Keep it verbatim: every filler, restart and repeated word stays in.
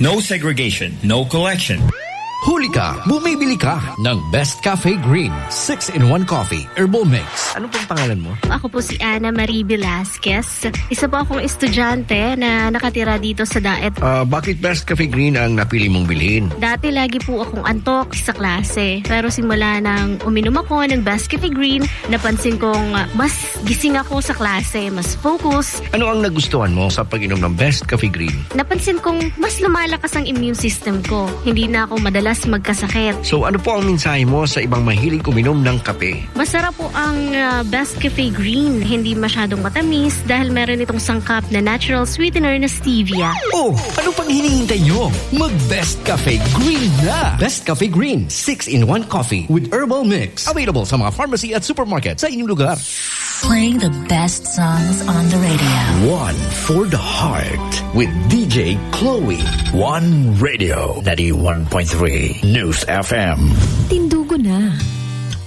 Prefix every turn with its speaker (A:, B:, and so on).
A: No segregation, no collection.
B: Huli ka, bumibili ka ng Best Cafe Green six in one Coffee Herbal Mix. Ano pong pangalan mo?
C: Ako po si Ana Marie Velasquez. Isa po akong estudyante na nakatira dito sa Daet.
B: Uh, bakit Best Cafe Green ang napili mong bilhin?
C: Dati lagi po akong antok sa klase. Pero simula nang uminom ako ng Best Cafe Green, napansin kong mas gising ako sa klase, mas focus.
B: Ano ang nagustuhan mo sa pag-inom ng Best Cafe Green?
C: Napansin kong mas lumalakas ang immune system ko. Hindi na ako madalas magkasakit.
B: So ano po ang mensahe mo sa ibang mahilig uminom ng kape?
C: Masarap po ang uh, Best Cafe Green. Hindi masyadong matamis dahil meron itong sangkap na natural sweetener na stevia.
B: Oh, ano pang hinihintay nyo? Mag-Best Cafe Green na! Best Cafe Green six in one Coffee with Herbal Mix. Available sa mga pharmacy at supermarket sa inyong lugar.
D: Playing the best songs on the radio.
E: One for the heart with D J Chloe. One Radio ninety-one point three News F M.
C: Tindu